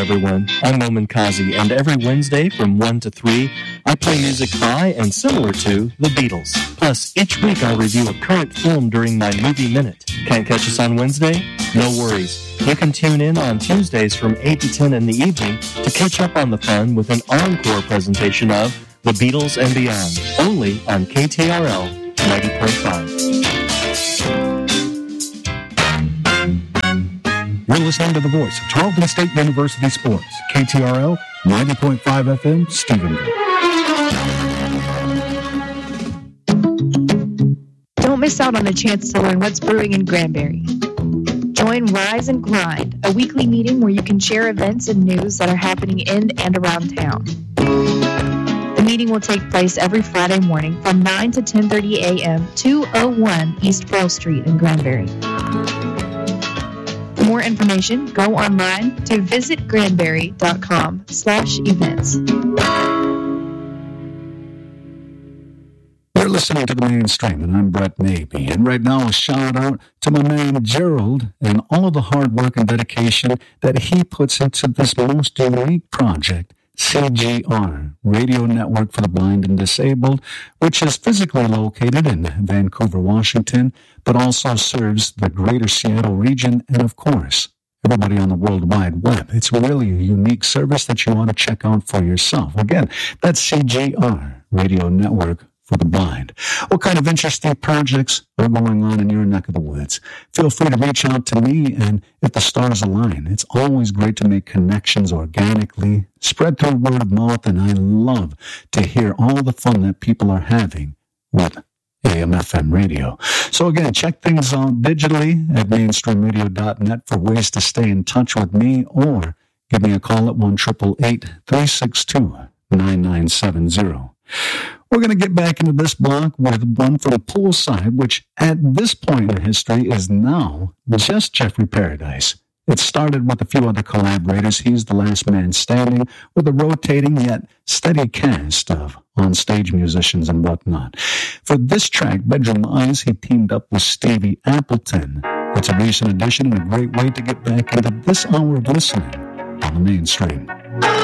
everyone. I'm Momin Kazi, and every Wednesday from 1 to 3, I play music by and similar to the Beatles. Plus, each week I'll review a current film during my Movie Minute. Can't catch us on Wednesday? No worries. You can tune in on Tuesdays from 8 to 10 in the evening to catch up on the fun with an encore presentation of The Beatles and Beyond, only on KTRL 90.5. You're listening to the voice of Tarleton State University Sports, KTRL 90.5 FM, Stephenville. Don't miss out on the chance to learn what's brewing in Granbury. Join Rise and Grind, a weekly meeting where you can share events and news that are happening in and around town. The meeting will take place every Friday morning from 9 to 10:30 a.m., 201 East Pearl Street in Granbury. For more information, go online to visitgranbury.com/events. You're listening to The Mainstream, and I'm Brett Mabee. And right now, a shout out to my man Gerald and all of the hard work and dedication that he puts into this most unique project, CGR, Radio Network for the Blind and Disabled, which is physically located in Vancouver, Washington, but also serves the greater Seattle region and, of course, everybody on the World Wide Web. It's really a unique service that you want to check out for yourself. Again, that's CGR, Radio Network for the Blind. What kind of interesting projects are going on in your neck of the woods? Feel free to reach out to me, and if the stars align, it's always great to make connections organically, spread through word of mouth, and I love to hear all the fun that people are having with AM/FM radio. So again, check things out digitally at mainstreamradio.net for ways to stay in touch with me, or give me a call at 1-888-362-9970. We're going to get back into this block with one from Poolside, which at this point in history is now just Jeffrey Paradise. It started with a few other collaborators. He's the last man standing with a rotating yet steady cast of on-stage musicians and whatnot. For this track, Bedroom Eyes, he teamed up with Stevie Appleton. It's a recent addition and a great way to get back into this hour of listening on the Mainstream.